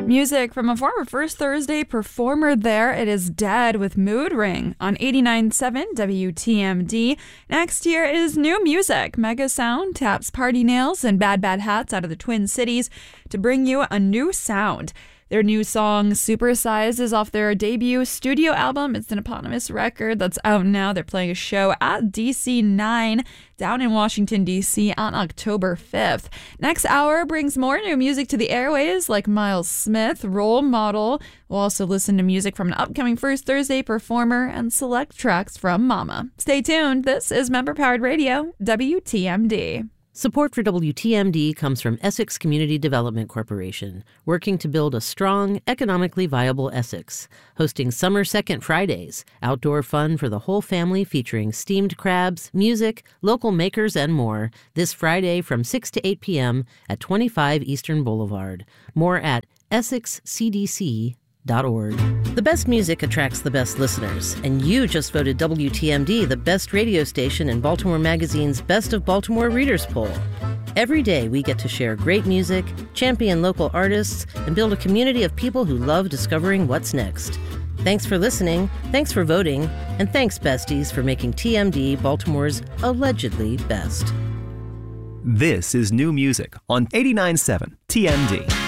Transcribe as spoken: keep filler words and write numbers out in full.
Music from a former First Thursday performer there. It is Dead with Mood Ring on eighty-nine point seven W T M D. Next year is new music. Mega Sound taps Party Nails and Bad Bad Hats out of the Twin Cities to bring you a new sound. Their new song, Supersize, is off their debut studio album. It's an eponymous record that's out now. They're playing a show at D C nine down in Washington, D C on October fifth. Next hour brings more new music to the airways, like Miles Smith, Role Model. We'll also listen to music from an upcoming First Thursday performer and select tracks from Mama. Stay tuned. This is Member-Powered Radio, W T M D. Support for W T M D comes from Essex Community Development Corporation, working to build a strong, economically viable Essex, hosting Summer Second Fridays, outdoor fun for the whole family featuring steamed crabs, music, local makers, and more, this Friday from six to eight p.m. at twenty-five Eastern Boulevard. More at essex c d c dot org. The best music attracts the best listeners, and you just voted W T M D the best radio station in Baltimore Magazine's Best of Baltimore Readers Poll. Every day we get to share great music, champion local artists, and build a community of people who love discovering what's next. Thanks for listening, thanks for voting, and thanks, besties, for making T M D Baltimore's allegedly best. This is new music on eighty-nine point seven T M D.